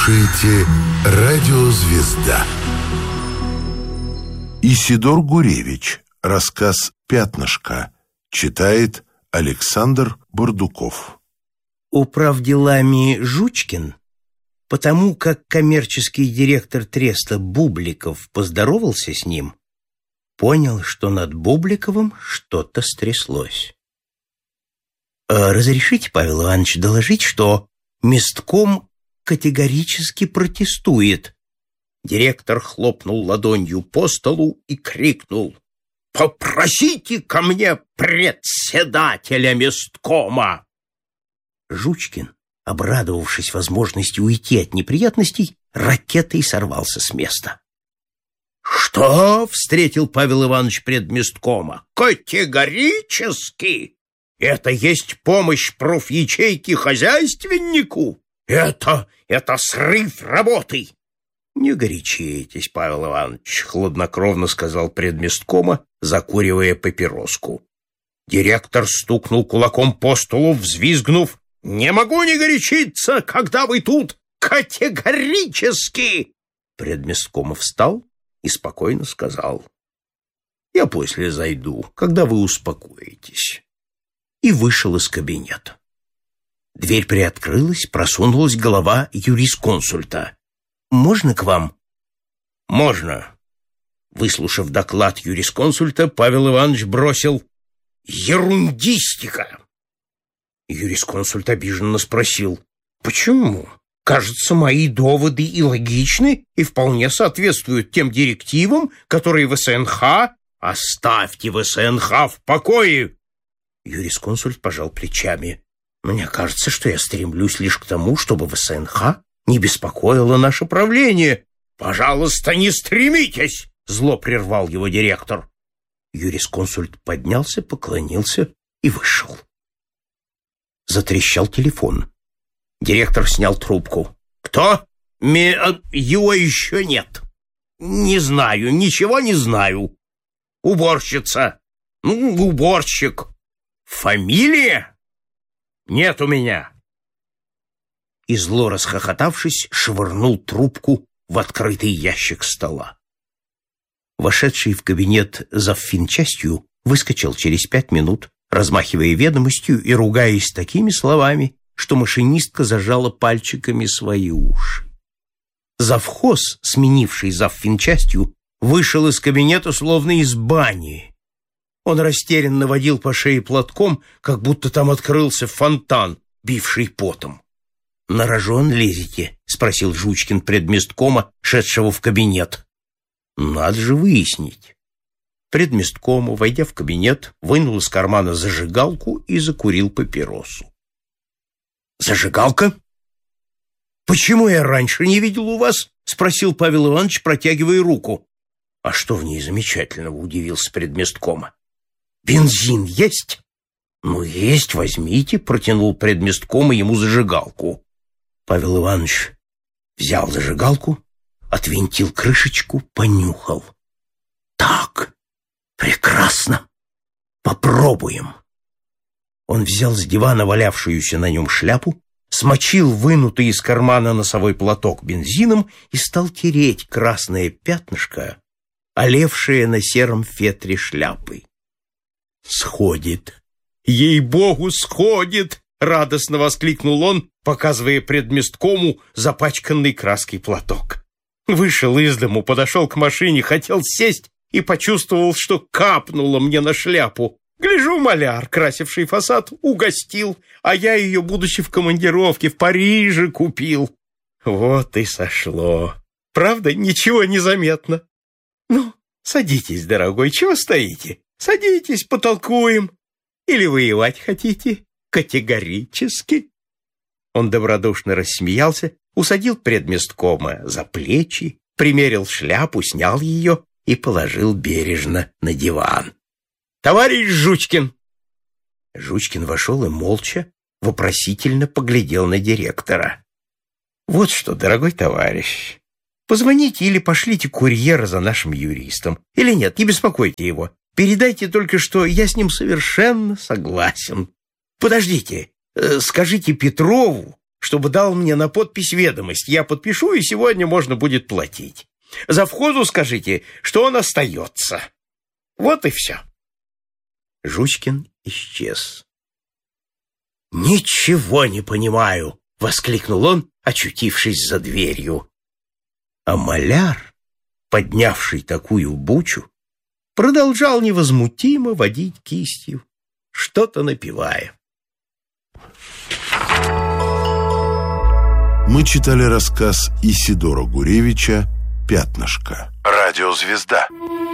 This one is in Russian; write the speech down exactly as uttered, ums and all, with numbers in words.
слушаете «Радио Звезда». Исидор Гуревич. Рассказ «Пятнышко». Читает Александр Бардуков. Управделами Жучкин, потому как коммерческий директор треста Бубликов поздоровался с ним, понял, что над Бубликовым что-то стряслось. «Разрешите, Павел Иванович, доложить, что местком категорически протестует». Директор хлопнул ладонью по столу и крикнул: «Попросите ко мне председателя месткома!» Жучкин, обрадовавшись возможности уйти от неприятностей, ракетой сорвался с места. «Что?» — встретил Павел Иванович предместкома. «Категорически! Это есть помощь профячейки хозяйственнику? Это, это срыв работы!» «Не горячитесь, Павел Иванович», — хладнокровно сказал предместкома, закуривая папироску. Директор стукнул кулаком по столу, взвизгнув: «Не могу не горячиться, когда вы тут категорически!» Предместкома встал и спокойно сказал: «Я после зайду, когда вы успокоитесь», и вышел из кабинета. Дверь приоткрылась, просунулась голова юрисконсульта. «Можно к вам?» «Можно». Выслушав доклад юрисконсульта, Павел Иванович бросил: «Ерундистика!» Юрисконсульт обиженно спросил: «Почему? Кажется, мои доводы и логичны, и вполне соответствуют тем директивам, которые ВСНХ...» «Оставьте ВСНХ в покое!» Юрисконсульт пожал плечами. «Мне кажется, что я стремлюсь лишь к тому, чтобы ВСНХ не беспокоило наше правление». «Пожалуйста, не стремитесь!» — зло прервал его директор. Юрисконсульт поднялся, поклонился и вышел. Затрещал телефон. Директор снял трубку. «Кто? Ме... Его еще нет. Не знаю, ничего не знаю. Уборщица. Ну, уборщик. Фамилия? Нет у меня». И зло расхохотавшись, швырнул трубку в открытый ящик стола. Вошедший в кабинет завфинчастью выскочил через пять минут, размахивая ведомостью и ругаясь такими словами, что машинистка зажала пальчиками свои уши. Завхоз, сменивший завфинчастью, вышел из кабинета словно из бани. Он растерянно водил по шее платком, как будто там открылся фонтан, бивший потом. «На рожон лезете?» — спросил Жучкин предместкома, шедшего в кабинет. «Надо же выяснить». Предместкому, войдя в кабинет, вынул из кармана зажигалку и закурил папиросу. «Зажигалка? Почему я раньше не видел у вас?» — спросил Павел Иванович, протягивая руку. «А что в ней замечательного?» — удивился предместкома. «Бензин есть?» «Ну, есть, возьмите», — протянул предместкома ему зажигалку. Павел Иванович взял зажигалку, отвинтил крышечку, понюхал. «Так, прекрасно! Попробуем!» Он взял с дивана валявшуюся на нем шляпу, смочил вынутый из кармана носовой платок бензином и стал тереть красное пятнышко, олевшее на сером фетре шляпы. «Сходит! Ей-богу, сходит!» — радостно воскликнул он, показывая предместкому запачканный краской платок. Вышел из дому, подошел к машине, хотел сесть и почувствовал, что капнуло мне на шляпу. Гляжу, маляр, красивший фасад, угостил, а я ее, будучи в командировке, в Париже купил. Вот и сошло. Правда, ничего не заметно. Ну, садитесь, дорогой, чего стоите? Садитесь, потолкуем. Или воевать хотите? Категорически. Он добродушно рассмеялся, усадил предместкома за плечи, примерил шляпу, снял ее и положил бережно на диван. «Товарищ Жучкин!» Жучкин вошел и молча, вопросительно поглядел на директора. «Вот что, дорогой товарищ, позвоните или пошлите курьера за нашим юристом. Или нет, не беспокойте его. Передайте только, что я с ним совершенно согласен. Подождите, скажите Петрову, чтобы дал мне на подпись ведомость. Я подпишу, и сегодня можно будет платить. Завхозу скажите, что он остается. Вот и все. Жучкин исчез. «Ничего не понимаю!» — воскликнул он, очутившись за дверью. А маляр, поднявший такую бучу, продолжал невозмутимо водить кистью, что-то напевая. Мы читали рассказ Исидора Гуревича «Пятнышко». Радиозвезда.